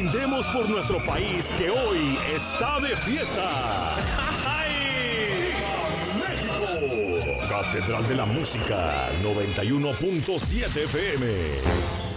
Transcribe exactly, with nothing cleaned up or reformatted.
brindemos por nuestro país que hoy está de fiesta. ¡Viva México! Catedral de la Música, noventa y uno punto siete F M.